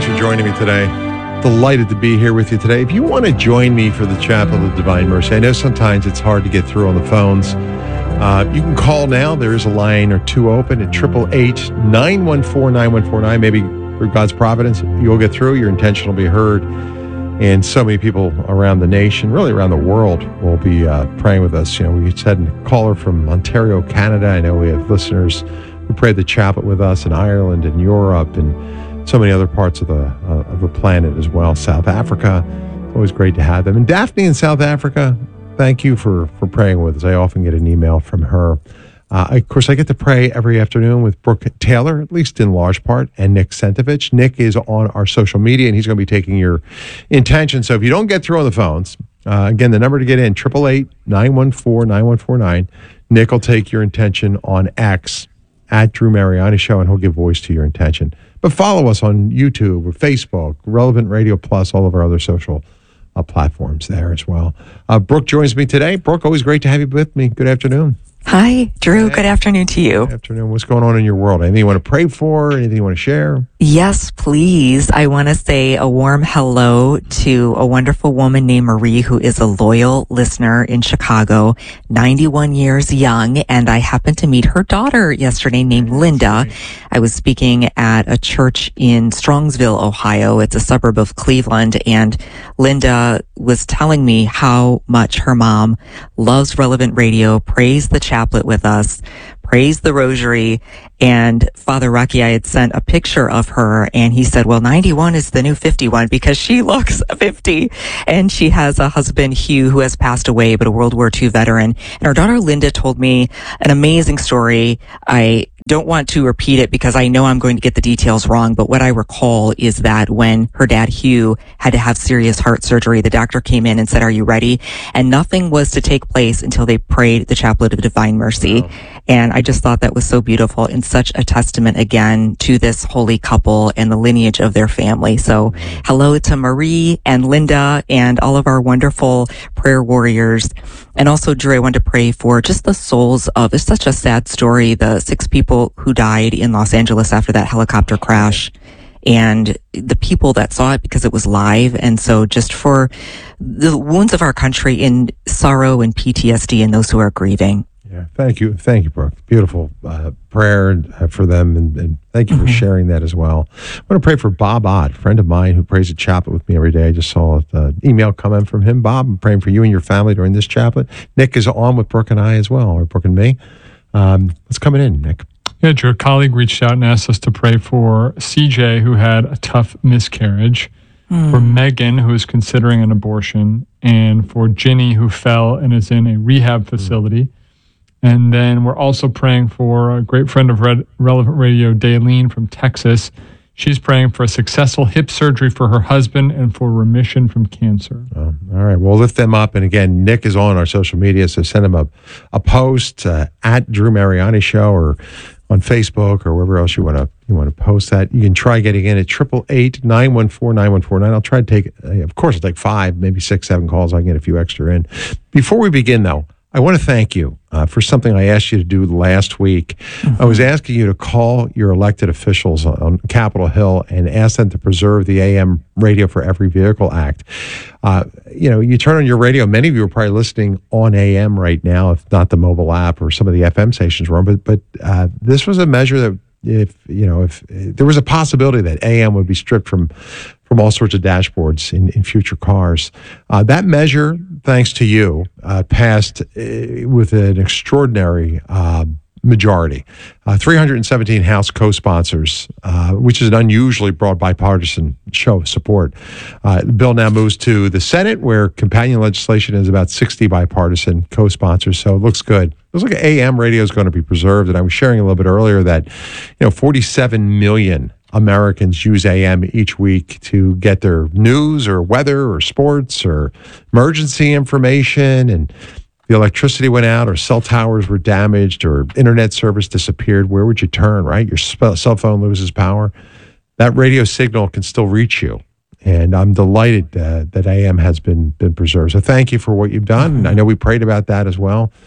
Thanks for joining me today. Delighted to be here with you today. If you want to join me for the Chapel of Divine Mercy, I know sometimes it's hard to get through on the phones. You can call now. There is a line or two open at 888-914-9149. Maybe through God's providence, you'll get through. Your intention will be heard. And so many people around the nation, really around the world, will be praying with us. You know, we just had a caller from Ontario, Canada. I know we have listeners who prayed the chaplet with us in Ireland and Europe and so many other parts of the planet as well. South Africa, always great to have them. And Daphne in South Africa, thank you for praying with us. I often get an email from her. Of course, I get to pray every afternoon with Brooke Taylor, at least in large part, and Nick Sentovich. Nick is on our social media, and he's going to be taking your intention. So if you don't get through on the phones, again, the number to get in, 888-914-9149. Nick will take your intention on X, at Drew Mariani Show, and he'll give voice to your intention. But follow us on YouTube or Facebook, Relevant Radio Plus, all of our other social platforms there as well. Brooke joins me today. Brooke, always great to have you with me. Good afternoon. Hi, Drew. Good afternoon to you. Good afternoon. What's going on in your world? Anything you want to pray for? Anything you want to share? Yes, please. I want to say a warm hello to a wonderful woman named Marie, who is a loyal listener in Chicago, 91 years young, and I happened to meet her daughter yesterday named Linda. I was speaking at a church in Strongsville, Ohio. It's a suburb of Cleveland, and Linda was telling me how much her mom loves Relevant Radio, prays the chaplet with us, praise the rosary. And Father Rocky, I had sent a picture of her, and he said, well, 91 is the new 51 because she looks 50. And she has a husband, Hugh, who has passed away, but a World War II veteran. And her daughter, Linda, told me an amazing story. I don't want to repeat it because I know I'm going to get the details wrong, but what I recall is that when her dad, Hugh, had to have serious heart surgery, the doctor came in and said, are you ready? And nothing was to take place until they prayed the Chaplet of Divine Mercy. Wow. And I just thought that was so beautiful and such a testament again to this holy couple and the lineage of their family. So hello to Marie and Linda and all of our wonderful prayer warriors. And also, Drew, I want to pray for just the souls of, it's such a sad story, the 6 people who died in Los Angeles after that helicopter crash, and the people that saw it because it was live. And so just for the wounds of our country in sorrow and PTSD and those who are grieving. Yeah, thank you, Brooke. Beautiful prayer for them, and thank you for sharing that as well. I want to pray for Bob Ott, a friend of mine who prays a chaplet with me every day. I just saw an email come in from him. Bob, I'm praying for you and your family during this chaplet. Nick is on with Brooke and I as well, or Brooke and me. What's coming in, Nick? Yeah, Drew, a colleague reached out and asked us to pray for CJ, who had a tough miscarriage, for Megan, who is considering an abortion, and for Ginny, who fell and is in a rehab facility. And then we're also praying for a great friend of Relevant Radio, Daylene from Texas. She's praying for a successful hip surgery for her husband and for remission from cancer. Oh, all right. We'll lift them up. And again, Nick is on our social media, so send him a post at Drew Mariani Show or on Facebook or wherever else you want to post that. You can try getting in at 888-914-9149. I'll try to take, of course, I'll take 5, maybe 6, 7 calls. I can get a few extra in. Before we begin, though, I want to thank you for something I asked you to do last week. I was asking you to call your elected officials on Capitol Hill and ask them to preserve the AM Radio for Every Vehicle Act. You turn on your radio, many of you are probably listening on AM right now, if not the mobile app or some of the FM stations were on, but this was a measure that if there was a possibility that AM would be stripped from all sorts of dashboards in future cars. That measure, thanks to you, passed with an extraordinary majority. 317 House co-sponsors, which is an unusually broad bipartisan show of support. The bill now moves to the Senate, where companion legislation is about 60 bipartisan co-sponsors, so it looks good. It looks like AM radio is going to be preserved, and I was sharing a little bit earlier that 47 million Americans use AM each week to get their news or weather or sports or emergency information, and the electricity went out or cell towers were damaged or internet service disappeared. Where would you turn, right? Your cell phone loses power. That radio signal can still reach you. And I'm delighted that AM has been preserved. So thank you for what you've done. And I know we prayed about that as well.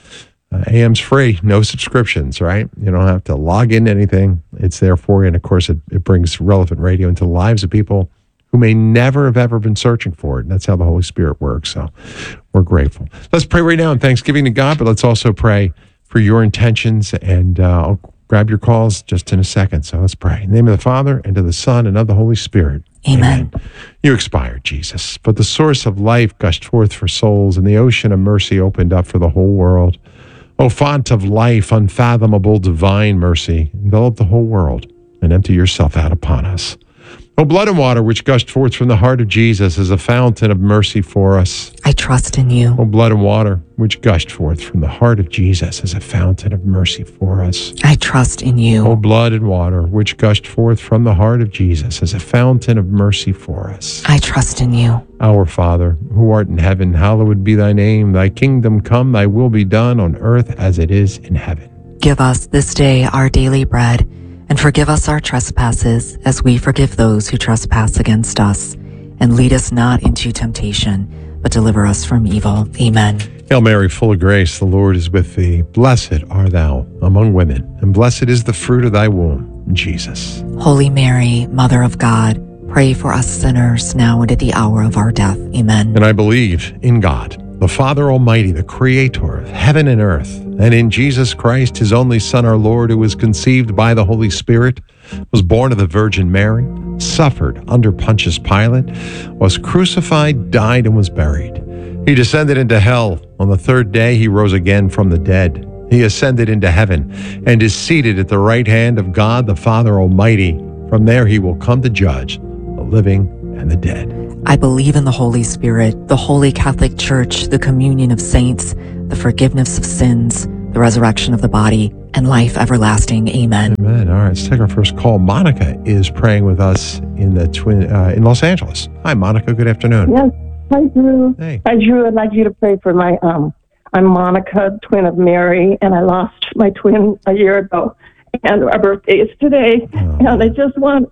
AM's free, no subscriptions, right? You don't have to log into anything. It's there for you. And of course, it brings relevant radio into the lives of people who may never have ever been searching for it. And that's how the Holy Spirit works. So we're grateful. Let's pray right now in thanksgiving to God, but let's also pray for your intentions. And I'll grab your calls just in a second. So let's pray. In the name of the Father, and of the Son, and of the Holy Spirit. Amen. You expired, Jesus, but the source of life gushed forth for souls, and the ocean of mercy opened up for the whole world. O font of life, unfathomable divine mercy, envelop the whole world and empty yourself out upon us. O blood and water which gushed forth from the heart of Jesus as a fountain of mercy for us. I trust in you. O blood and water which gushed forth from the heart of Jesus as a fountain of mercy for us. I trust in you. O blood and water which gushed forth from the heart of Jesus as a fountain of mercy for us. I trust in you. Our Father, who art in heaven, hallowed be thy name. Thy kingdom come, thy will be done on earth as it is in heaven. Give us this day our daily bread, and forgive us our trespasses, as we forgive those who trespass against us. And lead us not into temptation, but deliver us from evil. Amen. Hail Mary, full of grace, the Lord is with thee. Blessed art thou among women, and blessed is the fruit of thy womb, Jesus. Holy Mary, Mother of God, pray for us sinners, now and at the hour of our death. Amen. And I believe in God, the Father Almighty, the Creator of heaven and earth, and in Jesus Christ, his only Son, our Lord, who was conceived by the Holy Spirit, was born of the Virgin Mary, suffered under Pontius Pilate, was crucified, died, and was buried. He descended into hell. On the third day, he rose again from the dead. He ascended into heaven and is seated at the right hand of God, the Father Almighty. From there, he will come to judge the living and the dead. I believe in the Holy Spirit, the Holy Catholic Church, the communion of saints, the forgiveness of sins, the resurrection of the body, and life everlasting. Amen. Amen. All right, let's take our first call. Monica is praying with us in in Los Angeles. Hi, Monica. Good afternoon. Yes. Hi, Drew. Hey. Hi, Drew. I'd like you to pray for my, I'm Monica, twin of Mary, and I lost my twin a year ago. And our birthday is today. Oh. And I just want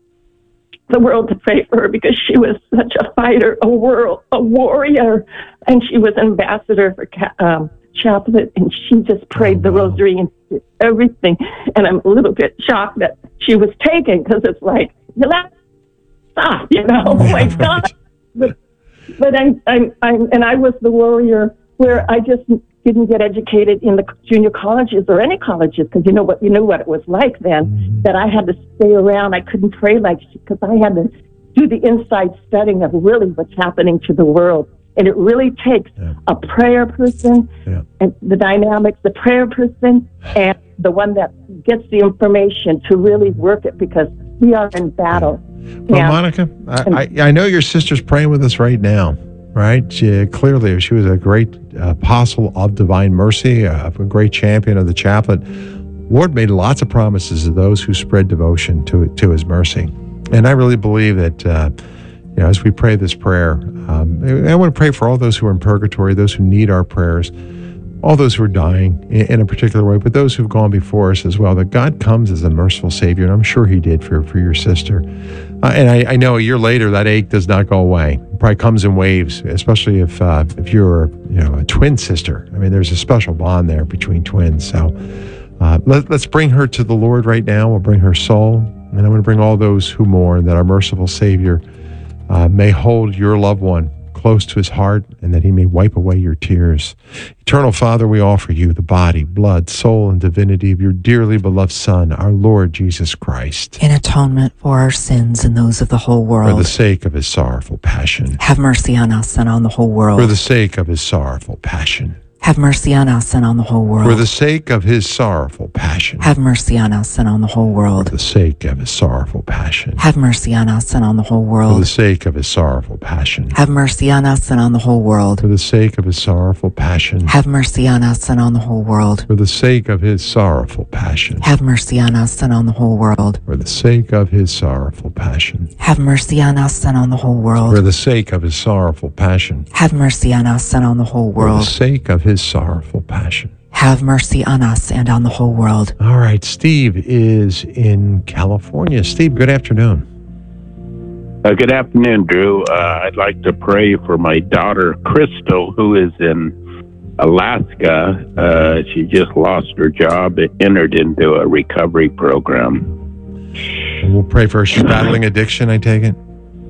the world to pray for her because she was such a fighter, a warrior. And she was ambassador for Chaplet, and she just prayed the rosary and did everything. And I'm a little bit shocked that she was taken because it's like, you let stop, you know? Oh my God. But I was the warrior where I just didn't get educated in the junior colleges or any colleges because you know what it was like then. Mm-hmm. That I had to stay around. I couldn't pray like because I had to do the inside studying of really what's happening to the world. And it really takes a prayer person and the dynamics, the prayer person and the one that gets the information to really work it because we are in battle. Well, Monica, I know your sister's praying with us right now, right? Clearly, she was a great apostle of divine mercy, a great champion of the chaplet. Lord made lots of promises to those who spread devotion to his mercy. And I really believe that as we pray this prayer, I want to pray for all those who are in purgatory, those who need our prayers, all those who are dying in a particular way, but those who've gone before us as well, that God comes as a merciful Savior, and I'm sure he did for your sister. And I know a year later, that ache does not go away. It probably comes in waves, especially if you're a twin sister. I mean, there's a special bond there between twins. So let's bring her to the Lord right now. We'll bring her soul, and I'm going to bring all those who mourn, that our merciful Savior may hold your loved one close to his heart, and that he may wipe away your tears. Eternal Father, we offer you the body, blood, soul, and divinity of your dearly beloved Son, our Lord Jesus Christ, in atonement for our sins and those of the whole world. For the sake of his sorrowful passion. Have mercy on us and on the whole world. For the sake of his sorrowful passion. Have mercy on us and on the whole world. For the sake of his sorrowful passion. Have mercy on us and on the whole world. For the sake of his sorrowful passion. Have mercy on us and on the whole world. For the sake of his sorrowful passion. Have mercy on us and on the whole world. For the sake of his sorrowful passion. Have mercy on us and on the whole world. For the sake of his sorrowful passion. Have mercy on us and on the whole world. For the sake of his sorrowful passion. Have mercy on us and on the whole world. For the sake of his sorrowful passion. Have mercy on us and on the whole world. For the sake of his sorrowful passion. Have mercy on us and on the whole world. All right, Steve is in California. Steve, good afternoon. Good afternoon, Drew. I'd like to pray for my daughter, Crystal, who is in Alaska. She just lost her job and entered into a recovery program. And we'll pray for her. She's battling addiction, I take it?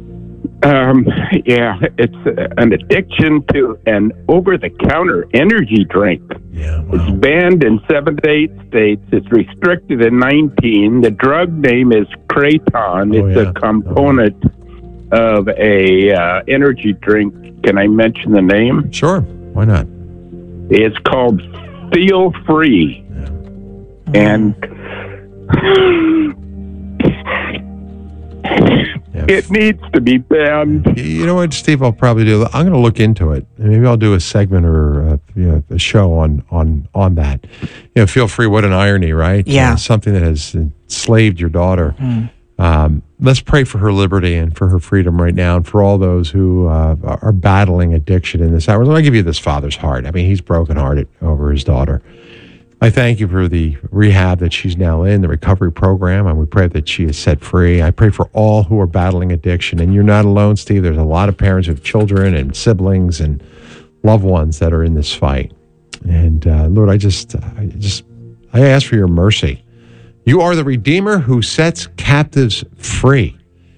Yeah, it's an addiction to an over-the-counter energy drink. Yeah, It's wow. banned in 7 to 8 states. It's restricted in 19. The drug name is Kraton. Oh, It's yeah. a component of a energy drink. Can I mention the name? Sure. Why not? It's called Feel Free. And Yeah. it needs to be banned. You know what, Steve? I'll probably do. I'm going to look into it. And maybe I'll do a segment or a show on that. Feel free. What an irony, right? Yeah. Something that has enslaved your daughter. Let's pray for her liberty and for her freedom right now, and for all those who are battling addiction in this hour. Let me give you this father's heart. I mean, he's brokenhearted over his daughter. I thank you for the rehab that she's now in, the recovery program, and we pray that she is set free. I pray for all who are battling addiction, and you're not alone, Steve. There's a lot of parents with children and siblings and loved ones that are in this fight. And Lord, I ask for your mercy. You are the Redeemer who sets captives free.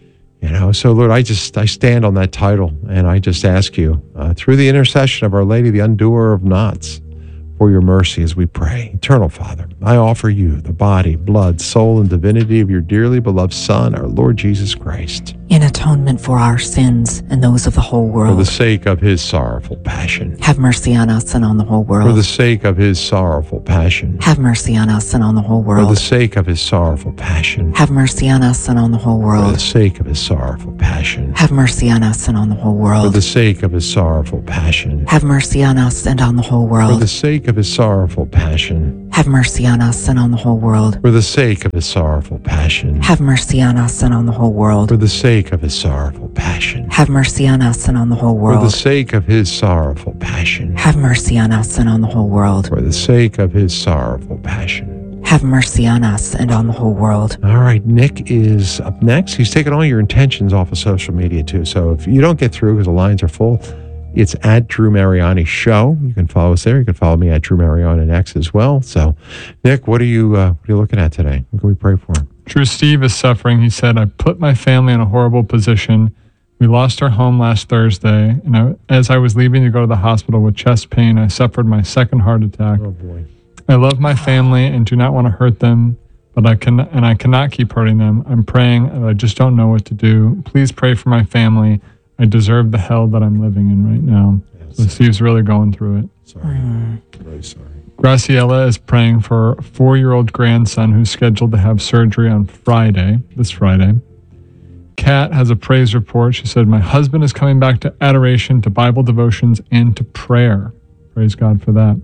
So Lord, I stand on that title, and I just ask you, through the intercession of Our Lady, the undoer of knots, for your mercy as we pray. Eternal Father, I offer you the body, blood, soul, and divinity of your dearly beloved Son, our Lord Jesus Christ, In atonement for our sins and those of the whole for world. the sake of his sorrowful passion. Have mercy on us and on the whole For world. the sake of his sorrowful passion. Have mercy on us and on the whole For the world. sake of his sorrowful passion. Have mercy on us and on the whole For the world. sake of his sorrowful passion. Have mercy on us and on the whole For world. the sake of his sorrowful passion. Have mercy on us and on the whole For the world. sake of his sorrowful passion. Have mercy on us and on the whole world. For the sake of his sorrowful passion. Have mercy on us and on the whole world. For the sake of his sorrowful passion. Have mercy on us and on the whole For the world. sake of his sorrowful passion. Have mercy on us and on the whole world. For the sake of his sorrowful passion. Have mercy on us and on the whole world. All right, Nick is up next. He's taking all your intentions off of social media too. So if you don't get through because the lines are full, it's at Drew Mariani Show. You can follow us there. You can follow me at Drew Mariani and X as well. So, Nick, what are you looking at today? What can we pray for? True Steve is suffering. He said, I put my family in a horrible position. We lost our home last Thursday, and as I was leaving to go to the hospital with chest pain, I suffered my second heart attack. Oh boy. I love my family and do not want to hurt them, but I cannot keep hurting them. I'm praying, and I just don't know what to do. Please pray for my family. I deserve the hell that I'm living in right now. So Steve's really going through it. Sorry. Really sorry. Graciela is praying for a 4-year-old grandson who's scheduled to have surgery on this Friday. Kat has a praise report. She said, my husband is coming back to adoration, to Bible devotions, and to prayer. Praise God for that.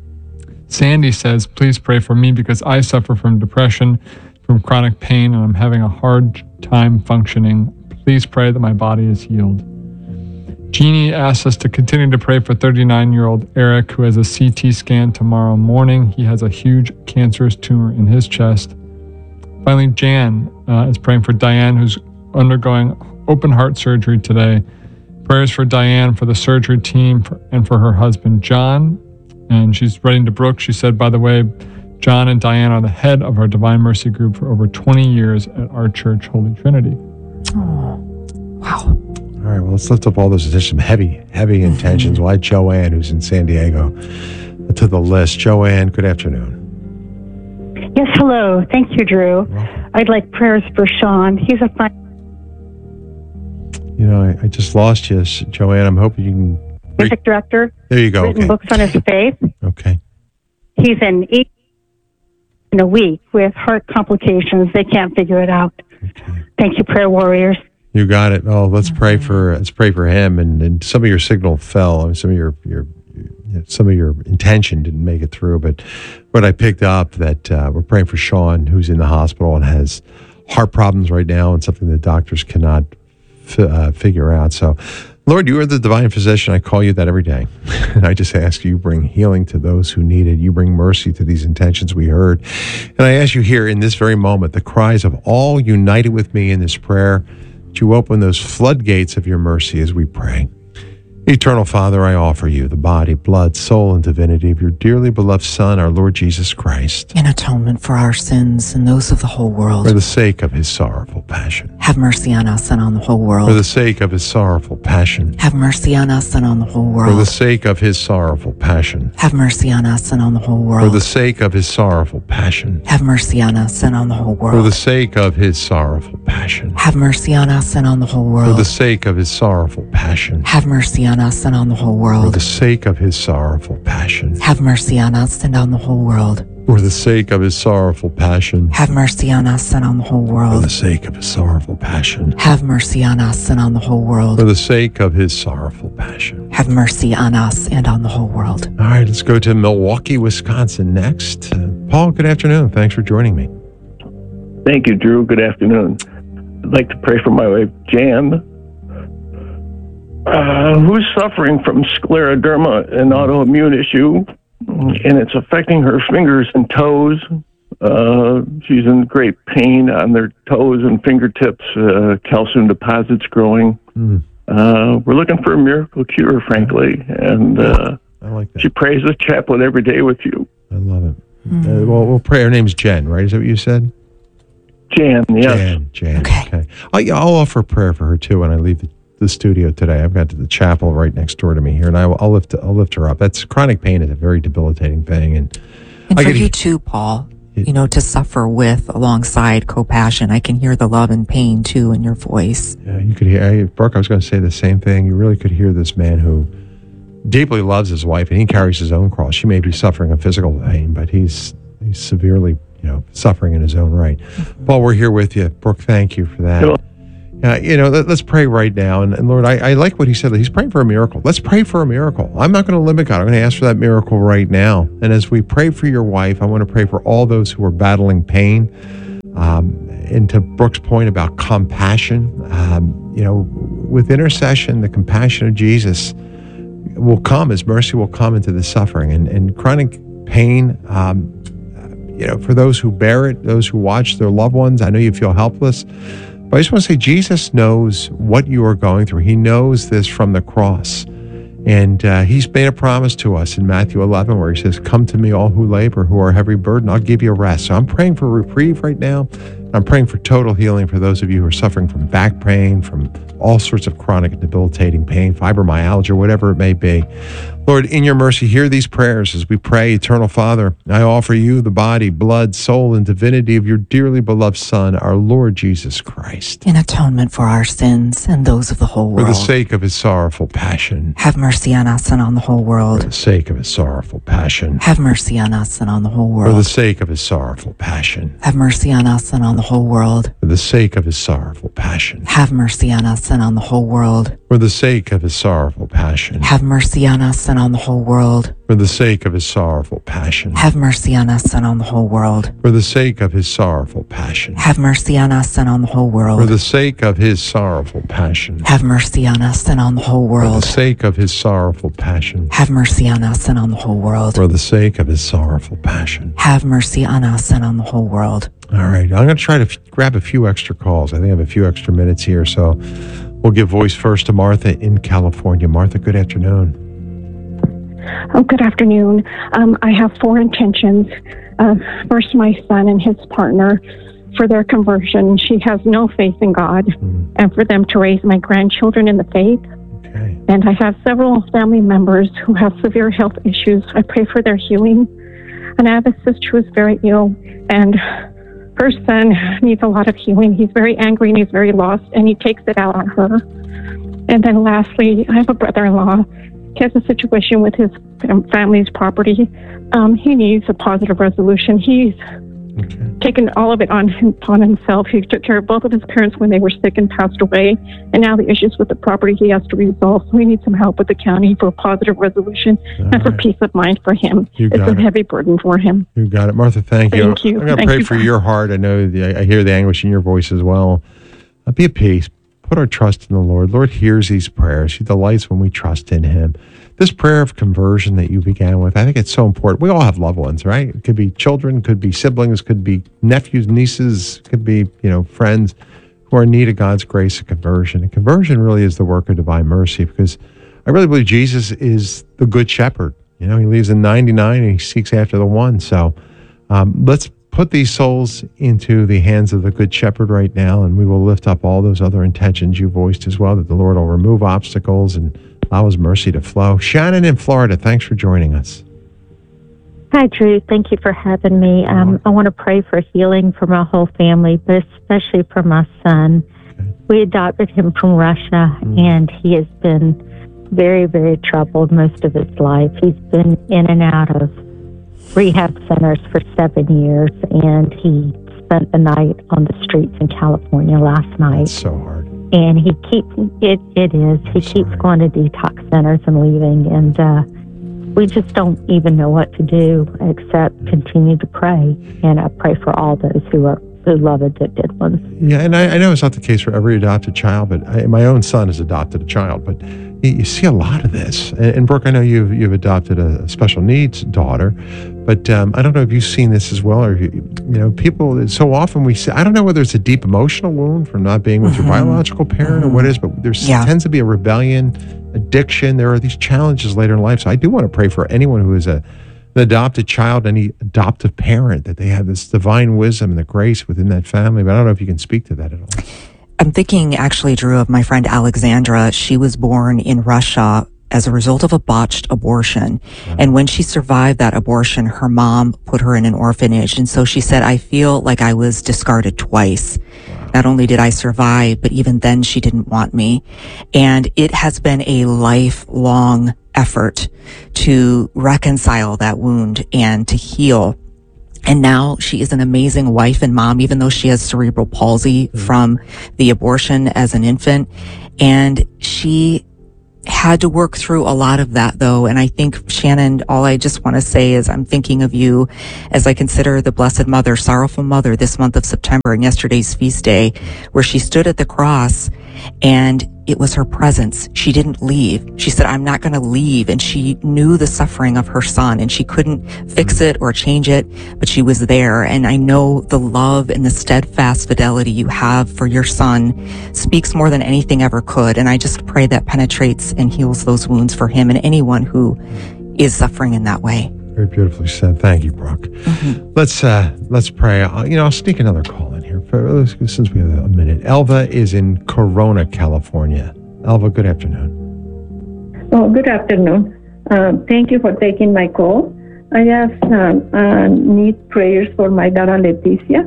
Sandy says, please pray for me because I suffer from depression, from chronic pain, and I'm having a hard time functioning. Please pray that my body is healed. Jeannie asks us to continue to pray for 39-year-old Eric, who has a CT scan tomorrow morning. He has a huge cancerous tumor in his chest. Finally, Jan is praying for Diane, who's undergoing open heart surgery today. Prayers for Diane, for the surgery team, and for her husband, John. And she's writing to Brooke. She said, by the way, John and Diane are the head of our Divine Mercy group for over 20 years at our church, Holy Trinity. Oh, wow. All right, well, let's lift up all those some heavy intentions. We'll add Joanne, who's in San Diego, to the list. Joanne, good afternoon. Yes, hello. Thank you, Drew. I'd like prayers for Sean. He's a fine I just lost you, Joanne. I'm hoping you can... music director. There you go. Written Okay. books on his faith. Okay. He's in a week with heart complications. They can't figure it out. Okay. Thank you, prayer warriors. You got it. Oh, let's pray for him. And some of your signal fell. I mean, some of your intention didn't make it through. But what I picked up that we're praying for Sean, who's in the hospital and has heart problems right now, and something that doctors cannot figure out. So, Lord, you are the divine physician. I call you that every day. And I just ask you bring healing to those who need it. You bring mercy to these intentions we heard. And I ask you here in this very moment, the cries of all united with me in this prayer, that you open those floodgates of your mercy as we pray. Eternal Father, I offer you the body, blood, soul, and divinity of your dearly beloved Son, our Lord Jesus Christ, In atonement for our sins and those of the whole world. for the sake of his sorrowful passion. Have mercy on us and on the whole For world. the sake of his sorrowful passion. Have mercy on us and on the whole For the world. sake of his sorrowful passion. Have mercy on us and on the whole For world. the sake of his sorrowful passion. Have mercy on us and on the whole For the world. sake of his sorrowful passion. Have mercy on us and on the whole For the world. sake of his sorrowful passion. Have mercy on us and on the whole For world. the sake of his sorrowful passion. Have mercy on us and on the whole world. For the sake of his sorrowful passion. Have mercy on us and on the whole For the world. sake of his sorrowful passion. Have mercy on us and on the whole For world. the sake of his sorrowful passion. Have mercy on us and on the whole world. All right, let's go to Milwaukee, Wisconsin next. Paul, good afternoon. Thanks for joining me. Thank you, Drew. Good afternoon. I'd like to pray for my wife, Jan, who's suffering from scleroderma, an autoimmune issue, and it's affecting her fingers and toes. She's in great pain on their toes and fingertips, calcium deposits growing. We're looking for a miracle cure, frankly, and I like that. she prays the chaplet every day with you. I love it. Well, we'll pray. Her name's Jen, right? Is that what you said? Jan, yes. Jan. Okay. I'll offer prayer for her too when I leave the studio today. I've got the chapel right next door to me here, and I'll lift her up. That's chronic pain is a very debilitating thing, and And I for could- you too, Paul, to suffer with alongside co-passion. I can hear the love and pain too in your voice. you could hear. Brooke, I was going to say the same thing. You really could hear this man who deeply loves his wife, and he carries his own cross. She may be suffering a physical pain, but he's severely, suffering in his own right. Paul, we're here with you. Brooke, thank you for that. Sure. Let's pray right now. And Lord, I like what he said. He's praying for a miracle. Let's pray for a miracle. I'm not going to limit God. I'm going to ask for that miracle right now. And as we pray for your wife, I want to pray for all those who are battling pain. And to Brooke's point about compassion, with intercession, the compassion of Jesus will come, his mercy will come into the suffering. And chronic pain, for those who bear it, those who watch their loved ones, I know you feel helpless. But I just want to say, Jesus knows what you are going through. He knows this from the cross. And he's made a promise to us in Matthew 11 where he says, come to me all who labor, who are heavy burdened, I'll give you rest. So I'm praying for reprieve right now. I'm praying for total healing for those of you who are suffering from back pain, from all sorts of chronic and debilitating pain, fibromyalgia, whatever it may be. Lord, in your mercy, hear these prayers as we pray. Eternal Father, I offer you the body, blood, soul, and divinity of your dearly beloved Son, our Lord Jesus Christ, In atonement for our sins and those of the whole for world. the sake of his sorrowful passion. Have mercy on us and on the whole For world. the sake of his sorrowful passion. Have mercy on us and on the whole For the world. sake of his sorrowful passion. Have mercy on us and on the whole world. For the sake of his sorrowful passion. Have mercy on us and on the whole world. For the sake of his sorrowful passion. Have mercy on us and on the whole world. For the sake of his sorrowful passion. Have mercy on us and on the whole world. For the sake of his sorrowful passion. Have mercy on us and on the whole For world. the sake of his sorrowful passion. Have mercy on us and on the whole For the world. sake of his sorrowful passion. Have mercy on us and on the whole world. For the sake of his sorrowful passion. Have mercy on us and on the whole world. All right. I'm going to try to grab a few extra calls. I think I have a few extra minutes here. So we'll give voice first to Martha in California. Martha, good afternoon. Oh, good afternoon. I have four intentions. First, my son and his partner for their conversion. She has no faith in God, and for them to raise my grandchildren in the faith. Okay. And I have several family members who have severe health issues. I pray for their healing. And I have a sister who is very ill, and her son needs a lot of healing. He's very angry and he's very lost, and he takes it out on her. And then lastly, I have a brother-in-law. He has a situation with his family's property. He needs a positive resolution. He's taken all of it upon himself. He took care of both of his parents when they were sick and passed away. And now the issues with the property he has to resolve. So we need some help with the county for a positive resolution and for peace of mind for him. You It's got a it. heavy burden for him. You got it. Martha, thank you. Thank you. I'm going to Thank pray you, for God. your heart. I know I hear the anguish in your voice as well. Be at peace. Put our trust in the Lord. Lord hears these prayers. He delights when we trust in him. This prayer of conversion that you began with, I think it's so important. We all have loved ones, right? It could be children, could be siblings, could be nephews, nieces, could be, friends who are in need of God's grace and conversion. And conversion really is the work of divine mercy because I really believe Jesus is the good shepherd. You know, he leaves the 99 and he seeks after the one. So let's put these souls into the hands of the good shepherd right now, and we will lift up all those other intentions you voiced as well, that the Lord will remove obstacles and allow his mercy to flow. Shannon in Florida, thanks for joining us. Hi, Drew. Thank you for having me. I want to pray for healing for my whole family, but especially for my son. Okay. We adopted him from Russia, and he has been very, very troubled most of his life. He's been in and out of rehab centers for 7 years, and he spent the night on the streets in California last night. That's so hard. And he keeps keeps going to detox centers and leaving, and we just don't even know what to do except continue to pray. And I pray for all those who love addicted ones. Yeah, and I know it's not the case for every adopted child, but my own son has adopted a child. But you see a lot of this. And Brooke, I know you've adopted a special needs daughter, but I don't know if you've seen this as well, or people. So often we say, I don't know whether it's a deep emotional wound from not being with your biological parent or what it is, but there tends to be a rebellion, addiction. There are these challenges later in life. So I do want to pray for anyone who is an adopted child, any adoptive parent, that they have this divine wisdom and the grace within that family. But I don't know if you can speak to that at all. I'm thinking actually, Drew, of my friend Alexandra. She was born in Russia as a result of a botched abortion. Wow. And when she survived that abortion, her mom put her in an orphanage. And so she said, I feel like I was discarded twice. Wow. Not only did I survive, but even then she didn't want me. And it has been a lifelong effort to reconcile that wound and to heal. And now she is an amazing wife and mom, even though she has cerebral palsy from the abortion as an infant. And she had to work through a lot of that, though. And I think, Shannon, all I just want to say is I'm thinking of you as I consider the Blessed Mother, Sorrowful Mother, this month of September and yesterday's feast day, where she stood at the cross and it was her presence. She didn't leave. She said, I'm not going to leave. And she knew the suffering of her son, and she couldn't fix it or change it, but she was there. And I know the love and the steadfast fidelity you have for your son speaks more than anything ever could. And I just pray that penetrates and heals those wounds for him and anyone who is suffering in that way. Very beautifully said. Thank you, Brooke. Let's pray. I'll sneak another call in here since we have a minute. Elva is in Corona, California. Elva, good afternoon. Oh, good afternoon. Thank you for taking my call. I just need prayers for my daughter Leticia.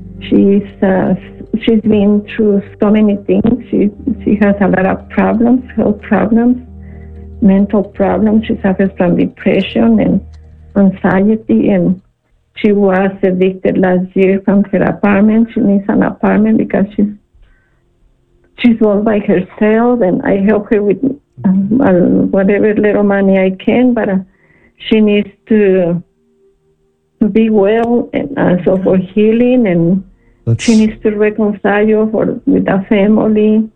She's been through so many things. She has a lot of problems, health problems, mental problems. She suffers from depression and anxiety, and she was evicted last year from her apartment. She needs an apartment because she's all by herself, and I help her with whatever little money I can, but she needs to be well, and so for healing, and she needs to reconcile with the family.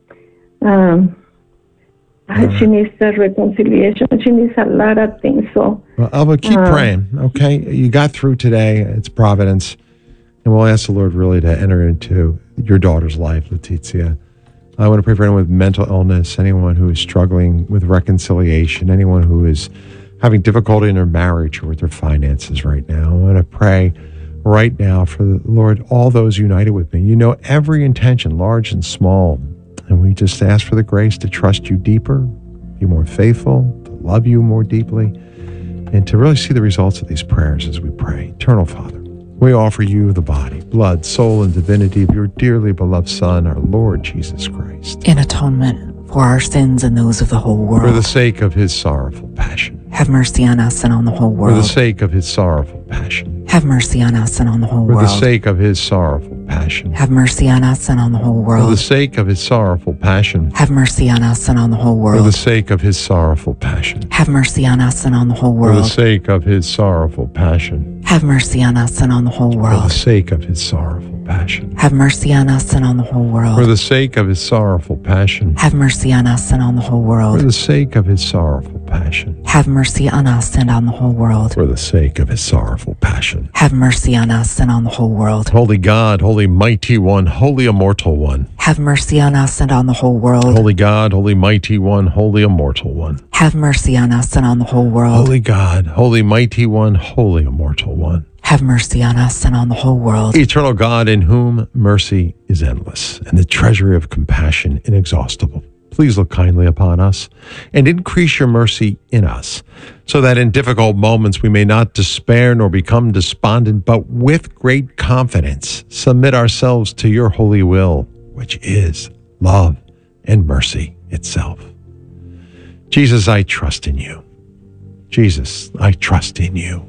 She needs a reconciliation. She needs a lot of things. So, well, Elva, keep praying, okay? You got through today. It's providence. And we'll ask the Lord really to enter into your daughter's life, Leticia. I want to pray for anyone with mental illness, anyone who is struggling with reconciliation, anyone who is having difficulty in their marriage or with their finances right now. I want to pray right now for the Lord, all those united with me. You know every intention, large and small. And we just ask for the grace to trust you deeper, be more faithful, to love you more deeply, and to really see the results of these prayers as we pray. Eternal Father, we offer you the body, blood, soul, and divinity of your dearly beloved Son, our Lord Jesus Christ. In atonement for our sins and those of the whole world. For the sake of his sorrowful passion. Have mercy on us and on the whole world. For the sake of his sorrowful passion. Have mercy on us and on the whole world. For the sake of his sorrowful passion. Have mercy on us and on the whole world. For the sake of his sorrowful passion. Have mercy on us and on the whole world. For the sake of his sorrowful passion. Have mercy on us and on the whole world. For the sake of his sorrowful passion. Have mercy on us and on the whole world. For the sake of his sorrowful passion. passion. Have mercy on us and on the whole world. For the sake of his sorrowful passion. Have mercy on us and on the whole For world. the sake of his sorrowful passion. Have mercy on us and on the whole world. For the sake of his sorrowful passion. Have mercy on us and on the whole world. Holy God, holy mighty one, holy immortal one. Have mercy on us and on the whole world. Holy God, holy mighty one, holy immortal one. Have mercy on us and on the whole world. Holy God, holy mighty one, holy immortal one. Have mercy on us and on the whole world. Eternal God, in whom mercy is endless and the treasury of compassion inexhaustible. Please look kindly upon us and increase your mercy in us, so that in difficult moments we may not despair nor become despondent, but with great confidence submit ourselves to your holy will, which is love and mercy itself. Jesus, I trust in you. Jesus, I trust in you.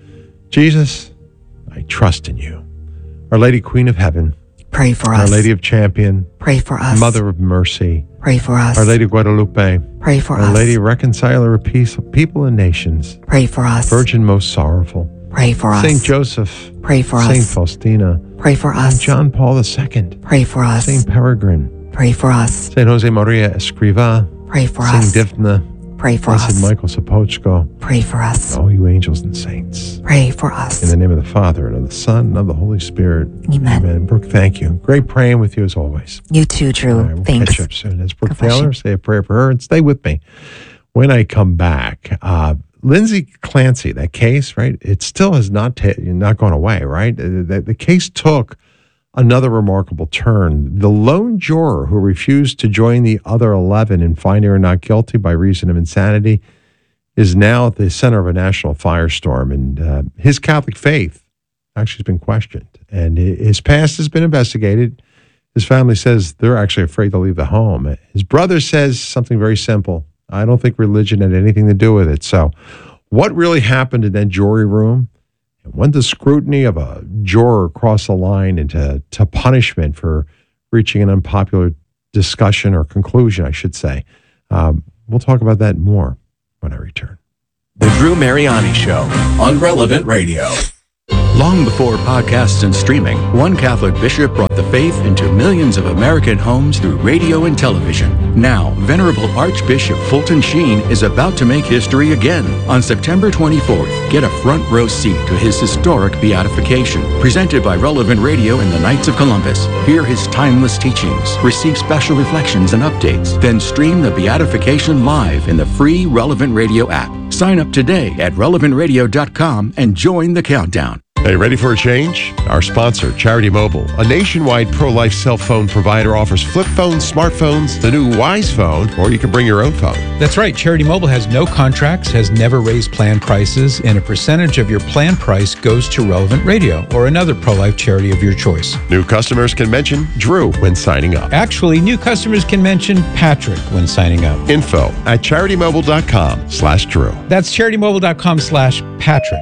Jesus, I trust in you. Our Lady Queen of Heaven, Pray for Our us. Lady of Champion, Pray for us. Mother of Mercy, Pray for us. Our Lady of Guadalupe, Pray for Our us. Lady Reconciler of Peace of People and Nations, Pray for us. Virgin Most Sorrowful, Pray for us. Saint Joseph, Pray for Saint us. Faustina, Pray for us. John Paul II, Pray for us. Saint Peregrine, Pray for us. Saint Jose Maria Escriva, Pray for Saint us. Dphna, Pray for Blessed us. Michael Sapochko, Pray for us. all you angels and saints. Pray for us. In the name of the Father, and of the Son, and of the Holy Spirit. Amen. Amen. Brooke, thank you. Great praying with you as always. You too, Drew. All right, we'll Thanks. catch up soon. That's Brooke God bless Taylor. you. Say a prayer for her and stay with me. When I come back, Lindsay Clancy, that case, right? It still has not gone away, right? The case took another remarkable turn. The lone juror who refused to join the other 11 in finding her not guilty by reason of insanity is now at the center of a national firestorm. And his Catholic faith actually has been questioned. And his past has been investigated. His family says they're actually afraid to leave the home. His brother says something very simple. I don't think religion had anything to do with it. So what really happened in that jury room? When does scrutiny of a juror cross a line into punishment for reaching an unpopular discussion or conclusion, I should say? We'll talk about that more when I return. The Drew Mariani Show on Relevant Radio. Long before podcasts and streaming, one Catholic bishop brought the faith into millions of American homes through radio and television. Now, Venerable Archbishop Fulton Sheen is about to make history again. On September 24th, get a front row seat to his historic beatification, presented by Relevant Radio and the Knights of Columbus. Hear his timeless teachings, receive special reflections and updates, then stream the beatification live in the free Relevant Radio app. Sign up today at relevantradio.com and join the countdown. Hey, ready for a change? Our sponsor, Charity Mobile, a nationwide pro-life cell phone provider, offers flip phones, smartphones, the new Wise phone, or you can bring your own phone. That's right. Charity Mobile has no contracts, has never raised plan prices, and a percentage of your plan price goes to Relevant Radio or another pro-life charity of your choice. New customers can mention Drew when signing up. Actually, new customers can mention Patrick when signing up. Info at CharityMobile.com/Drew. That's CharityMobile.com/Patrick.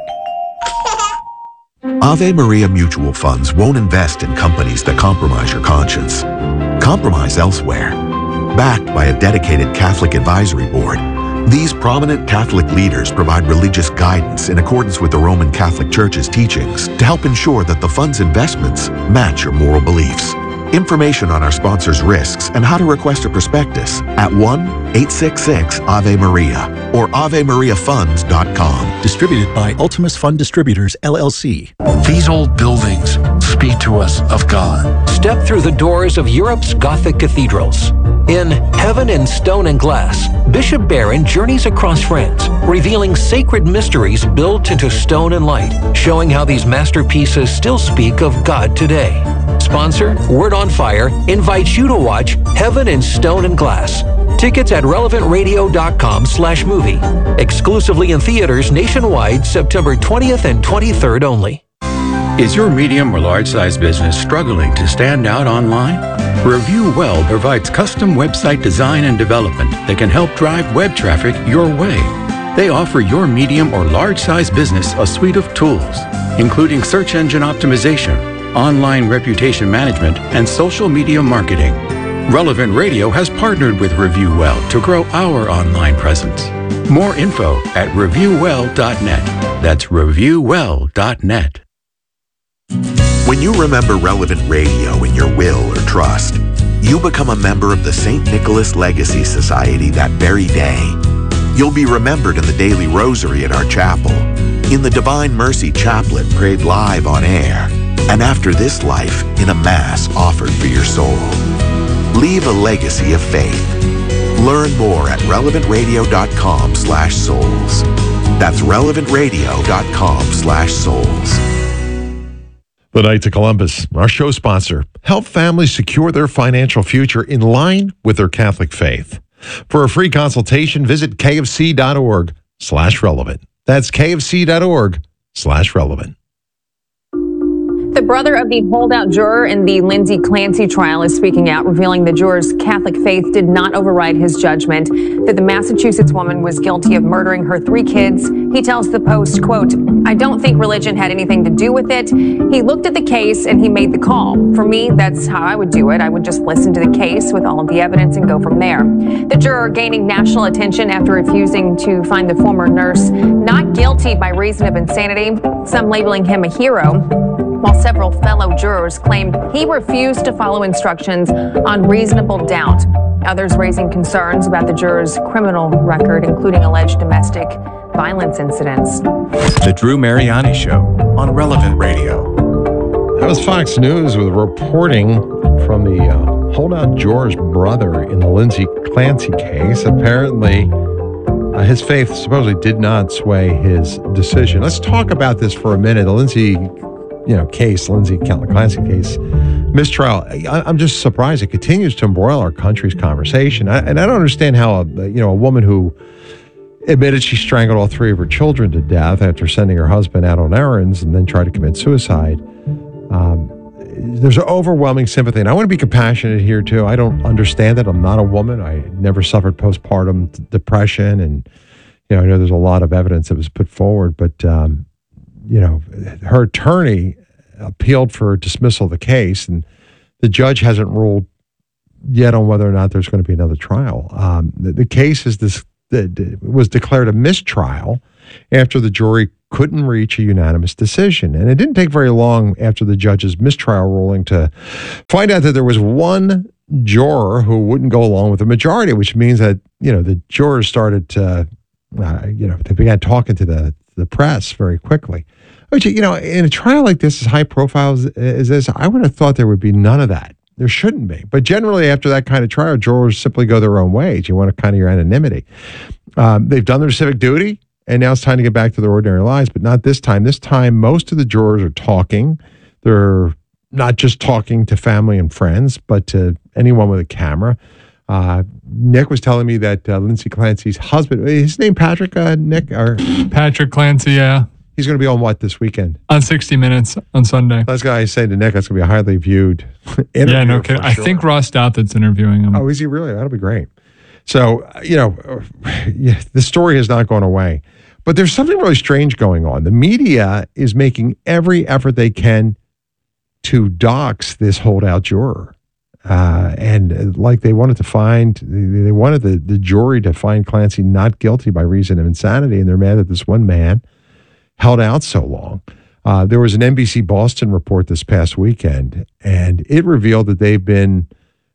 Ave Maria Mutual Funds won't invest in companies that compromise your conscience. Compromise elsewhere. Backed by a dedicated Catholic advisory board, these prominent Catholic leaders provide religious guidance in accordance with the Roman Catholic Church's teachings to help ensure that the fund's investments match your moral beliefs. Information on our sponsors' risks and how to request a prospectus at 1-866-AVE-MARIA or AveMariaFunds.com. Distributed by Ultimus Fund Distributors, LLC. These old buildings speak to us of God. Step through the doors of Europe's Gothic cathedrals. In Heaven in Stone and Glass, Bishop Barron journeys across France, revealing sacred mysteries built into stone and light, showing how these masterpieces still speak of God today. Sponsor, Word on Fire, invites you to watch Heaven in Stone and Glass. Tickets at relevantradio.com/movie. Exclusively in theaters nationwide, September 20th and 23rd only. Is your medium or large size business struggling to stand out online? Review Well provides custom website design and development that can help drive web traffic your way. They offer your medium or large size business a suite of tools, including search engine optimization, online reputation management, and social media marketing. Relevant Radio has partnered with Review Well to grow our online presence. More info at reviewwell.net. That's reviewwell.net. When you remember Relevant Radio in your will or trust, you become a member of the St. Nicholas Legacy Society that very day. You'll be remembered in the daily rosary at our chapel, in the Divine Mercy Chaplet prayed live on air, and after this life in a Mass offered for your soul. Leave a legacy of faith. Learn more at relevantradio.com/souls. That's relevantradio.com/souls. The Knights of Columbus, our show sponsor, help families secure their financial future in line with their Catholic faith. For a free consultation, visit kfc.org/relevant. That's kfc.org/relevant. The brother of the holdout juror in the Lindsay Clancy trial is speaking out, revealing the juror's Catholic faith did not override his judgment, that the Massachusetts woman was guilty of murdering her 3 kids. He tells the Post, quote, "I don't think religion had anything to do with it. He looked at the case and he made the call. For me, that's how I would do it. I would just listen to the case with all of the evidence and go from there." The juror gaining national attention after refusing to find the former nurse not guilty by reason of insanity, some labeling him a hero, while several fellow jurors claimed he refused to follow instructions on reasonable doubt. Others raising concerns about the juror's criminal record, including alleged domestic violence incidents. The Drew Mariani Show on Relevant Radio. That was Fox News with reporting from the holdout juror's brother in the Lindsay Clancy case. Apparently, his faith supposedly did not sway his decision. Let's talk about this for a minute. The Lindsay Clancy case, mistrial. I'm just surprised it continues to embroil our country's conversation. And I don't understand how a woman who admitted she strangled all 3 of her children to death after sending her husband out on errands and then tried to commit suicide. There's overwhelming sympathy, and I want to be compassionate here too. I don't understand it. I'm not a woman. I never suffered postpartum depression, and I know there's a lot of evidence that was put forward, but her attorney appealed for dismissal of the case, and the judge hasn't ruled yet on whether or not there's going to be another trial. The case was declared a mistrial after the jury couldn't reach a unanimous decision. And it didn't take very long after the judge's mistrial ruling to find out that there was one juror who wouldn't go along with the majority, which means that, the jurors started to, they began talking to the press very quickly. Which, in a trial like this, as high profile as this, I would have thought there would be none of that. There shouldn't be. But generally, after that kind of trial, jurors simply go their own ways. You want to kind of your anonymity. They've done their civic duty, and now it's time to get back to their ordinary lives, but not this time. This time, most of the jurors are talking. They're not just talking to family and friends, but to anyone with a camera. Nick was telling me that Lindsay Clancy's husband, his name Patrick, Nick? Or Patrick Clancy, yeah. He's going to be on what this weekend? On 60 Minutes on Sunday. That's guy I say to Nick, that's going to be a highly viewed interview. Yeah, no kidding. Sure. I think Ross Douthat's interviewing him. Oh, is he really? That'll be great. So, the story has not gone away. But there's something really strange going on. The media is making every effort they can to dox this holdout juror. And they wanted they wanted the jury to find Clancy not guilty by reason of insanity. And they're mad that this one man held out so long. There was an NBC Boston report this past weekend, and it revealed that they've been,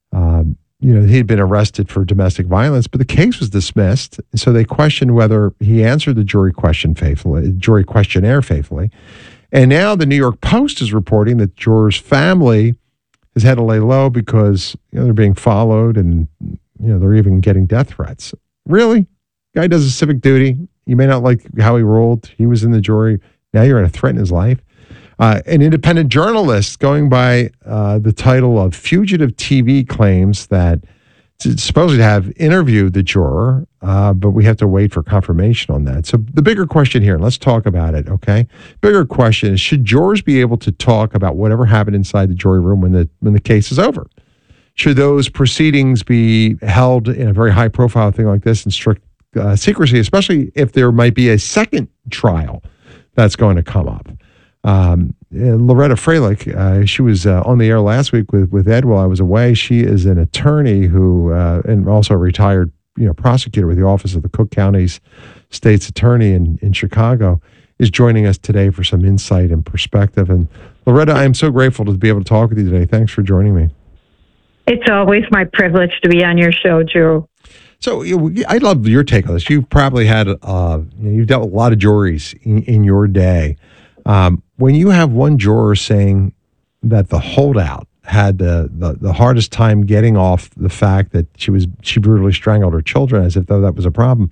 he'd been arrested for domestic violence, but the case was dismissed. So they questioned whether he answered the jury questionnaire faithfully. And now the New York Post is reporting that the juror's family has had to lay low because they're being followed, and they're even getting death threats. Really? Guy does his civic duty. You may not like how he ruled. He was in the jury. Now you're going to threaten his life. An independent journalist going by the title of Fugitive TV claims that supposedly have interviewed the juror, but we have to wait for confirmation on that. So the bigger question here, and let's talk about it, okay? Bigger question is, should jurors be able to talk about whatever happened inside the jury room when the case is over? Should those proceedings be held in a very high-profile thing like this in strict secrecy, especially if there might be a second trial that's going to come up? Loretta Freilich, she was on the air last week with Ed while I was away. She is an attorney who, and also a retired prosecutor with the Office of the Cook County's State's Attorney in Chicago. is joining us today for some insight and perspective. And Loretta, I am so grateful to be able to talk with you today. Thanks for joining me. It's always my privilege to be on your show, Drew. So I love your take on this. You've probably had, you've dealt with a lot of juries in your day. When you have one juror saying that the holdout had the hardest time getting off the fact that she brutally strangled her children, as if though that was a problem,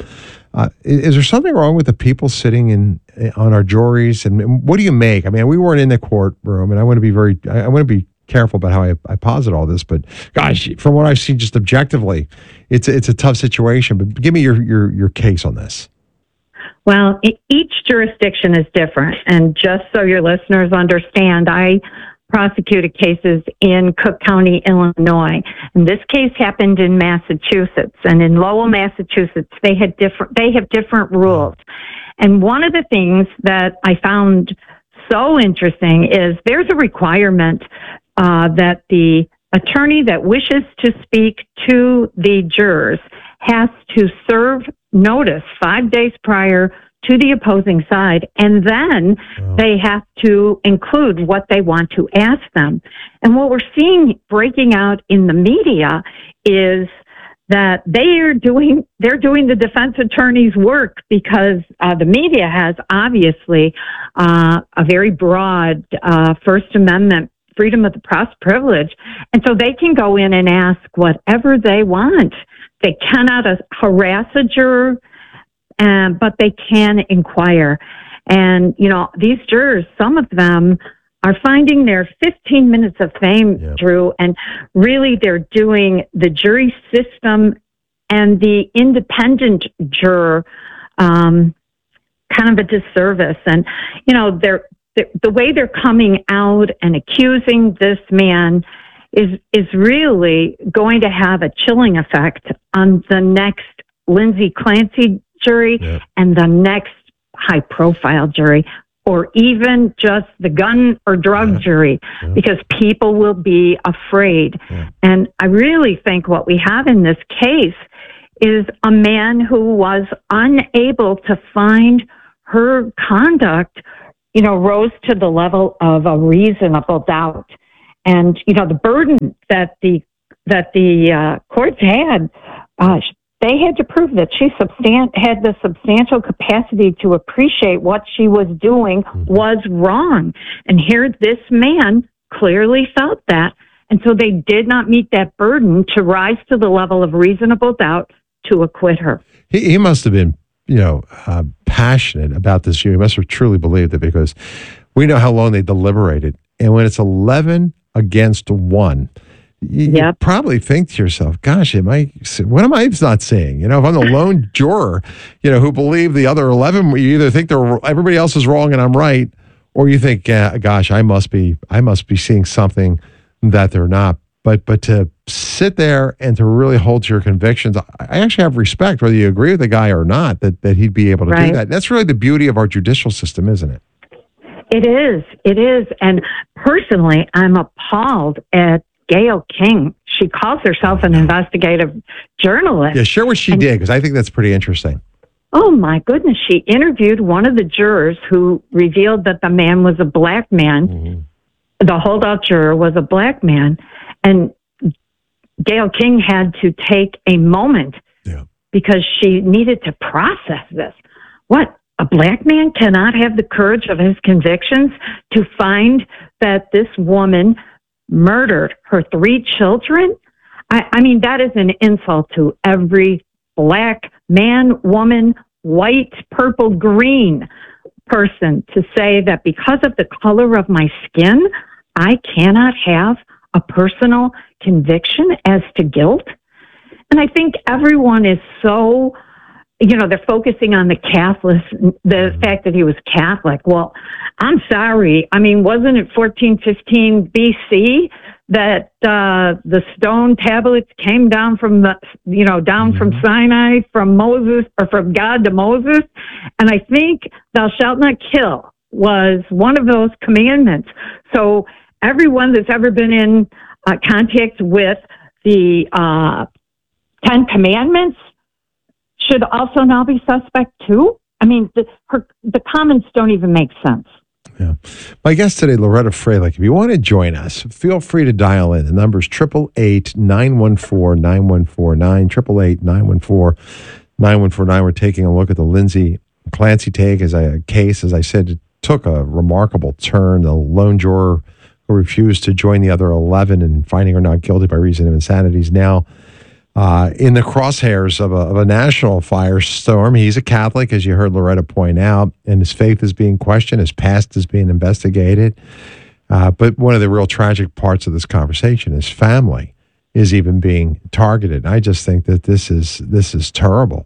is there something wrong with the people sitting on our juries? And what do you make? I mean, we weren't in the courtroom, and I want to be careful about how I posit all this, but gosh, from what I've seen just objectively, it's a tough situation. But give me your case on this. Well, each jurisdiction is different. And just so your listeners understand, I prosecuted cases in Cook County, Illinois. And this case happened in Massachusetts. And in Lowell, Massachusetts, they have different rules. And one of the things that I found so interesting is there's a requirement that the attorney that wishes to speak to the jurors has to serve notice 5 days prior to the opposing side, and then they have to include what they want to ask them. And what we're seeing breaking out in the media is that they're doing the defense attorney's work because the media has obviously a very broad First Amendment freedom of the press privilege, and so they can go in and ask whatever they want. They cannot harass a juror, but they can inquire. And, these jurors, some of them are finding their 15 minutes of fame, Drew, and really they're doing the jury system and the independent juror kind of a disservice. And, the way they're coming out and accusing this man is really going to have a chilling effect on the next Lindsay Clancy jury and the next high-profile jury, or even just the gun or drug jury, because people will be afraid. And I really think what we have in this case is a man who was unable to find her conduct rose to the level of a reasonable doubt. And, the burden that the courts had, they had to prove that she had the substantial capacity to appreciate what she was doing was wrong. And here this man clearly felt that. And so they did not meet that burden to rise to the level of reasonable doubt to acquit her. He must have been passionate about this. He must have truly believed it, because we know how long they deliberated. And when it's 11 against 1, you probably think to yourself, gosh, what am I not seeing? If I'm the lone juror, who believe the other 11, you either think everybody else is wrong and I'm right, or you think, gosh, I must be seeing something that they're not. But to sit there and to really hold to your convictions, I actually have respect, whether you agree with the guy or not, that he'd be able to do that. And that's really the beauty of our judicial system, isn't it? It is. And personally, I'm appalled at Gayle King. She calls herself an investigative journalist. Yeah, share what she did, because I think that's pretty interesting. Oh, my goodness. She interviewed one of the jurors who revealed that the man was a black man. Mm-hmm. The holdout juror was a black man. And Gayle King had to take a moment because she needed to process this. What? A black man cannot have the courage of his convictions to find that this woman murdered her 3 children? I mean, that is an insult to every black man, woman, white, purple, green person to say that because of the color of my skin, I cannot have a personal conviction as to guilt. And I think everyone is so, they're focusing on the fact that he was Catholic. Well, I'm sorry. I mean, wasn't it 1415 BC that the stone tablets came down from from Sinai, from Moses, or from God to Moses? And I think thou shalt not kill was one of those commandments. So everyone that's ever been in contact with the 10 Commandments should also now be suspect too. I mean, the comments don't even make sense. Yeah. My guest today, Loretta Fralick. If you want to join us, feel free to dial in. The number is 888-914-9149, 888-914-9149. We're taking a look at the Lindsay Clancy case. As I said, it took a remarkable turn. The lone juror who refused to join the other 11 in finding her not guilty by reason of insanity is now in the crosshairs of a national firestorm. He's a Catholic, as you heard Loretta point out, and his faith is being questioned. His past is being investigated. But one of the real tragic parts of this conversation is family is even being targeted. I just think that this is terrible.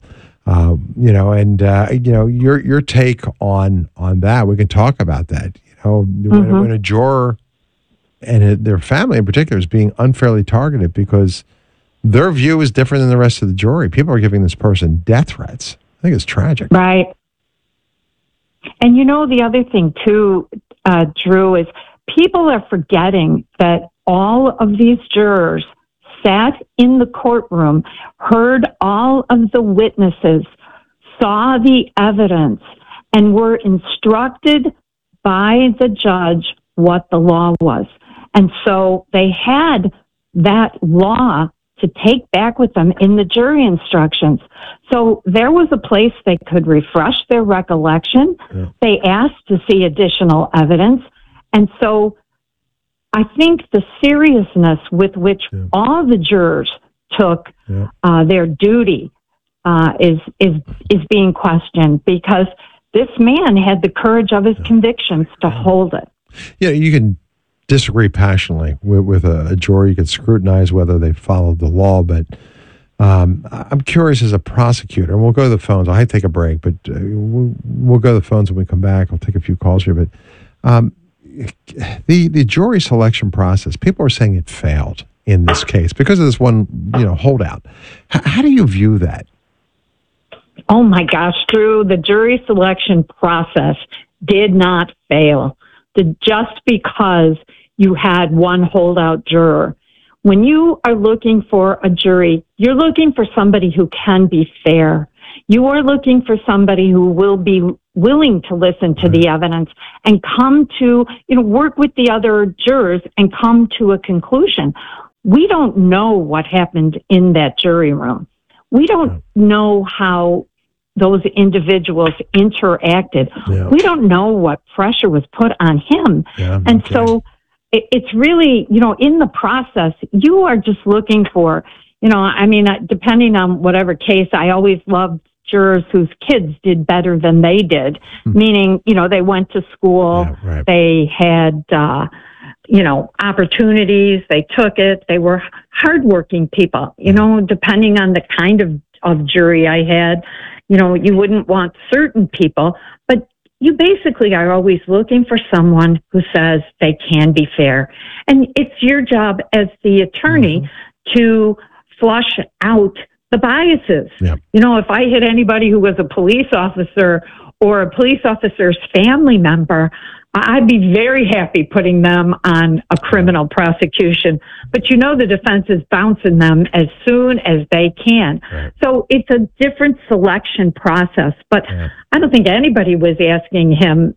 Your take on that, we can talk about that. When a juror and their family in particular is being unfairly targeted because their view is different than the rest of the jury. People are giving this person death threats. I think it's tragic. Right. And the other thing too, Drew, is people are forgetting that all of these jurors sat in the courtroom, heard all of the witnesses, saw the evidence, and were instructed by the judge what the law was. And so they had that law to take back with them in the jury instructions. So there was a place they could refresh their recollection. Yeah. They asked to see additional evidence. And so I think the seriousness with which all the jurors took their duty is being questioned, because this man had the courage of his convictions to hold it. Yeah, you can disagree passionately with a jury. You could scrutinize whether they followed the law, but I'm curious as a prosecutor, and we'll go to the phones. I hate to take a break, but we'll go to the phones when we come back. I'll take a few calls here, but the jury selection process, people are saying it failed in this case because of this one, holdout. How do you view that? Oh my gosh, Drew, the jury selection process did not fail. Just because you had one holdout juror. When you are looking for a jury, you're looking for somebody who can be fair. You are looking for somebody who will be willing to listen to the evidence and come to, work with the other jurors and come to a conclusion. We don't know what happened in that jury room. We don't know how those individuals interacted. Yeah. We don't know what pressure was put on him. Yeah, and so it's really, in the process, you are just looking for, depending on whatever case, I always loved jurors whose kids did better than they did, meaning, they went to school, they had, opportunities, they took it, they were hardworking people, depending on the kind of jury I had. You wouldn't want certain people, but you basically are always looking for someone who says they can be fair. And it's your job as the attorney to flush out the biases. Yep. If I hit anybody who was a police officer or a police officer's family member, I'd be very happy putting them on a criminal prosecution. But the defense is bouncing them as soon as they can. Right. So it's a different selection process. But I don't think anybody was asking him,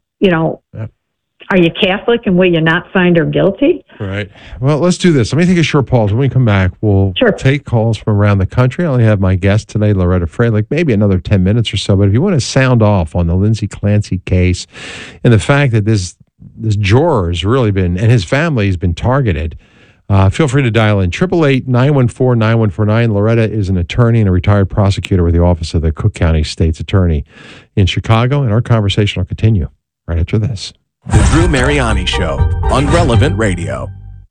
are you Catholic and will you not find her guilty? Right. Well, let's do this. Let me take a short pause. When we come back, we'll take calls from around the country. I only have my guest today, Loretta Fralick, maybe another 10 minutes or so. But if you want to sound off on the Lindsay Clancy case and the fact that this juror has really been, and his family has been targeted, feel free to dial in 888-914-9149. Loretta is an attorney and a retired prosecutor with the Office of the Cook County State's Attorney in Chicago. And our conversation will continue right after this. The Drew Mariani Show on Relevant Radio.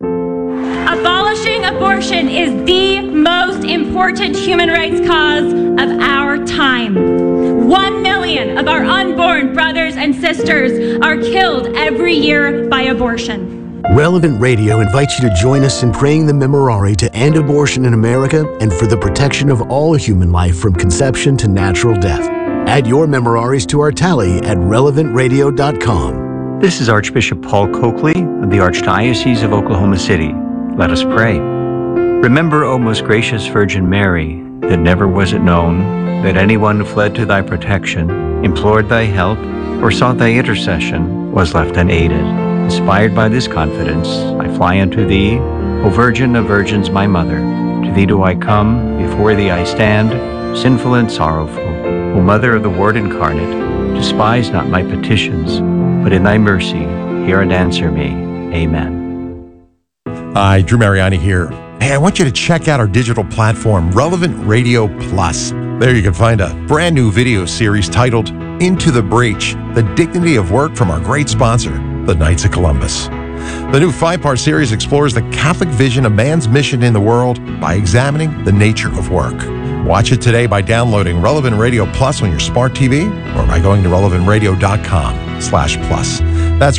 Abolishing abortion is the most important human rights cause of our time. 1 million of our unborn brothers and sisters are killed every year by abortion. Relevant Radio invites you to join us in praying the Memorare to end abortion in America and for the protection of all human life from conception to natural death. Add your Memoraries to our tally at relevantradio.com. This is Archbishop Paul Coakley of the Archdiocese of Oklahoma City. Let us pray. Remember, O most gracious Virgin Mary, that never was it known that anyone fled to thy protection, implored thy help, or sought thy intercession, was left unaided. Inspired by this confidence, I fly unto thee, O Virgin of Virgins, my Mother. To thee do I come, before thee I stand, sinful and sorrowful. O Mother of the Word incarnate, despise not my petitions, but in thy mercy hear and answer me. Amen. Hi, Drew Mariani here. Hey, I want you to check out our digital platform, Relevant Radio Plus. There you can find a brand new video series titled Into the Breach, The Dignity of Work from our great sponsor, the Knights of Columbus. The new 5-part series explores the Catholic vision of man's mission in the world by examining the nature of work. Watch it today by downloading Relevant Radio Plus on your smart TV or by going to relevantradio.com/plus. That's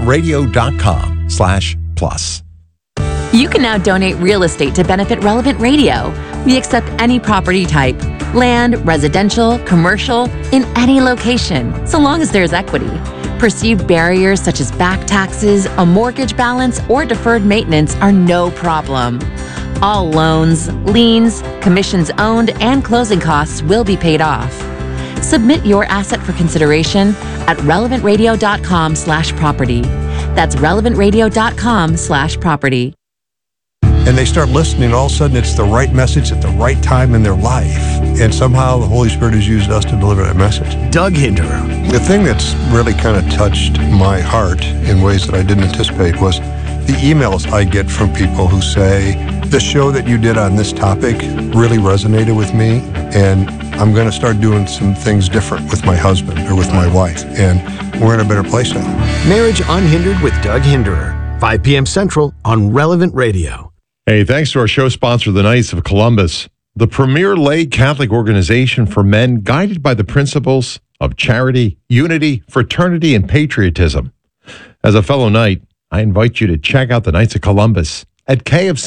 relevantradio.com/plus. You can now donate real estate to benefit Relevant Radio. We accept any property type, land, residential, commercial, in any location, so long as there's equity. Perceived barriers such as back taxes, a mortgage balance, or deferred maintenance are no problem. All loans, liens, commissions owned, and closing costs will be paid off. Submit your asset for consideration at relevantradio.com/property. That's relevantradio.com/property. And they start listening, all of a sudden it's the right message at the right time in their life. And somehow the Holy Spirit has used us to deliver that message. Doug Hinderer. The thing that's really kind of touched my heart in ways that I didn't anticipate was the emails I get from people who say, the show that you did on this topic really resonated with me, and I'm going to start doing some things different with my husband or with my wife, and we're in a better place now. Marriage Unhindered with Doug Hinderer, 5 p.m. Central on Relevant Radio. Hey, thanks to our show sponsor, the Knights of Columbus, the premier lay Catholic organization for men guided by the principles of charity, unity, fraternity, and patriotism. As a fellow Knight, I invite you to check out the Knights of Columbus at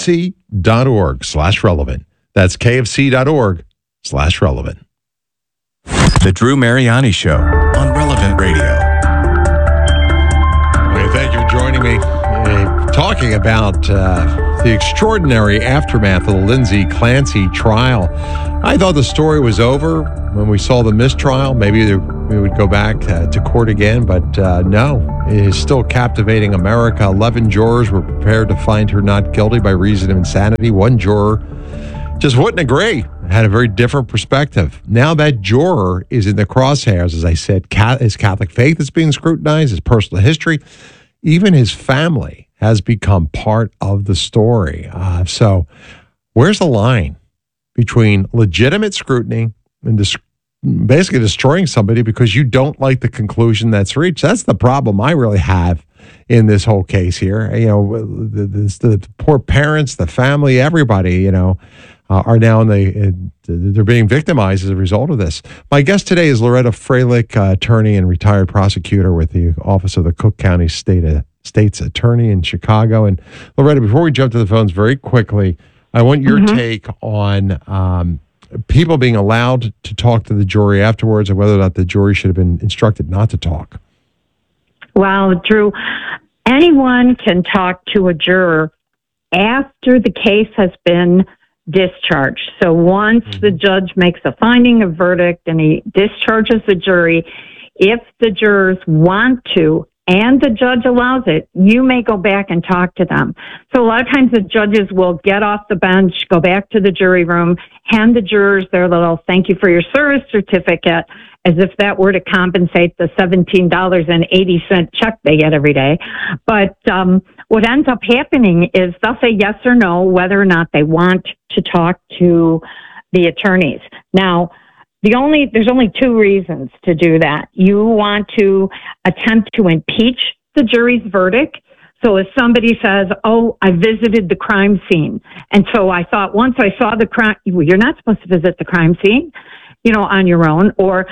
kfc.org/relevant. That's kfc.org/relevant. The Drew Mariani Show on Relevant Radio. Hey, thank you for joining me. Talking about the extraordinary aftermath of the Lindsay Clancy trial. I thought the story was over when we saw the mistrial. Maybe we would go back to court again, but no, it is still captivating America. 11 jurors were prepared to find her not guilty by reason of insanity. One juror just wouldn't agree, had a very different perspective. Now that juror is in the crosshairs, as I said. His Catholic faith is being scrutinized, his personal history, even his family has become part of the story. So where's the line between legitimate scrutiny and basically destroying somebody because you don't like the conclusion that's reached? That's the problem I really have in this whole case here. You know, the poor parents, the family, everybody, you know, are now they're being victimized as a result of this. My guest today is Loretta Freilich, attorney and retired prosecutor with the Office of the Cook County State's Attorney in Chicago. And Loretta, before we jump to the phones very quickly, I want your take on people being allowed to talk to the jury afterwards and whether or not the jury should have been instructed not to talk. Well, Drew, anyone can talk to a juror after the case has been discharged. So once the judge makes a finding of verdict and he discharges the jury, if the jurors want to, and the judge allows it, you may go back and talk to them. So a lot of times the judges will get off the bench, go back to the jury room, hand the jurors their little thank you for your service certificate, as if that were to compensate the $17.80 check they get every day. But what ends up happening is they'll say yes or no, whether or not they want to talk to the attorneys. Now, there's only two reasons to do that. You want to attempt to impeach the jury's verdict. So if somebody says, oh, I visited the crime scene, and so I thought once I saw the crime, well, you're not supposed to visit the crime scene, you know, on your own. Or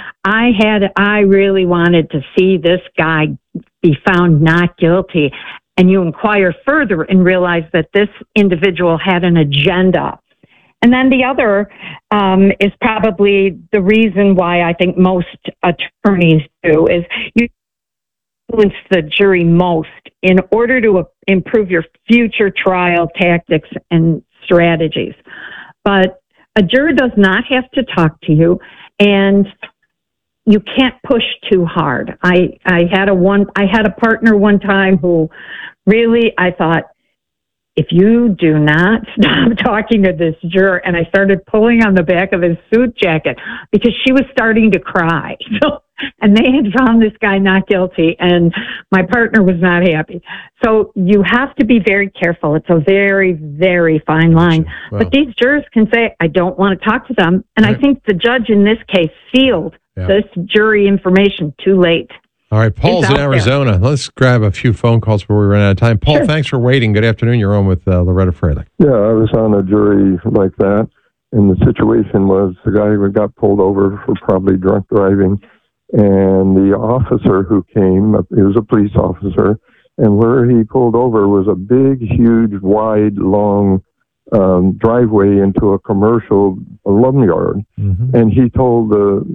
I really wanted to see this guy be found not guilty. And you inquire further and realize that this individual had an agenda. And then the other is probably the reason why I think most attorneys do is you influence the jury most in order to improve your future trial tactics and strategies. But a juror does not have to talk to you. And you can't push too hard. I had a partner one time who really, I thought, if you do not stop talking to this juror, and I started pulling on the back of his suit jacket because she was starting to cry. So, and they had found this guy not guilty, and my partner was not happy. So you have to be very careful. It's a very, very fine line. Wow. But these jurors can say, I don't want to talk to them. And I think the judge in this case sealed this jury information too late. All right, Paul's in Arizona. Let's grab a few phone calls before we run out of time. Paul, thanks for waiting. Good afternoon. You're on with Loretta Freilich. Yeah, I was on a jury like that, and the situation was the guy who got pulled over for probably drunk driving, and the officer who came, he was a police officer, and where he pulled over was a big, huge, wide, long driveway into a commercial lumberyard. Mm-hmm. And he told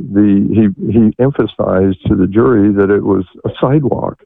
he emphasized to the jury that it was a sidewalk,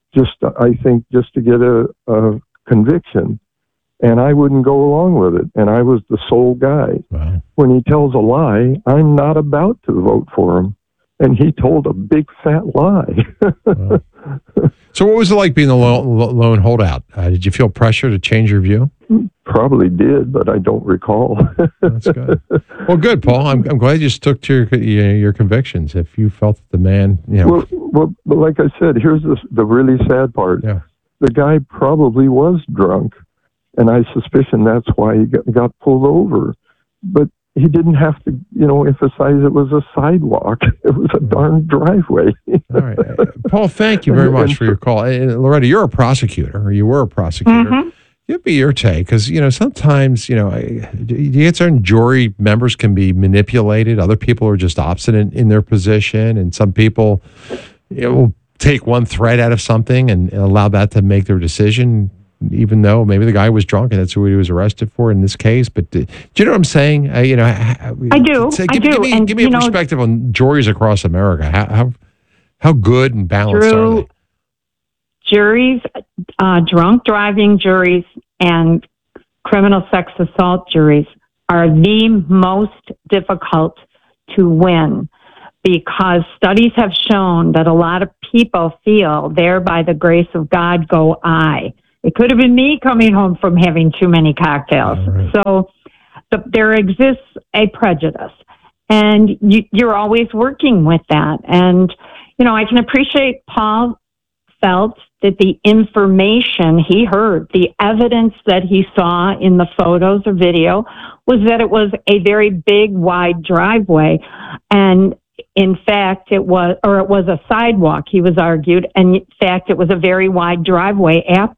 I think just to get a conviction. And I wouldn't go along with it. And I was the sole guy. Wow. When he tells a lie, I'm not about to vote for him. And he told a big fat lie. Wow. So what was it like being the lone holdout? Did you feel pressure to change your view? Probably did, but I don't recall. That's good. Well, good, Paul. I'm glad you stuck to your convictions. If you felt that the man, Well, like I said, here's the really sad part. Yeah. The guy probably was drunk, and I suspicion that's why he got pulled over. But he didn't have to, emphasize it was a sidewalk. It was a darn driveway. All right. Paul, thank you very much for your call. And Loretta, you're a prosecutor, or you were a prosecutor. Mm-hmm. Give me your take, because, sometimes, you get certain jury members can be manipulated. Other people are just obstinate in their position. And some people will take one thread out of something and allow that to make their decision, even though maybe the guy was drunk and that's who he was arrested for in this case. But do you know what I'm saying? I do. Give me a perspective on juries across America. How good and balanced are they? Juries, drunk driving juries, and criminal sex assault juries are the most difficult to win, because studies have shown that a lot of people feel there by the grace of God go I. It could have been me coming home from having too many cocktails. Right. So there exists a prejudice, and you're always working with that. And, I can appreciate Paul felt that the information he heard, the evidence that he saw in the photos or video, was that it was a very big, wide driveway. And in fact, it was a sidewalk, he was argued. And in fact, it was a very wide driveway at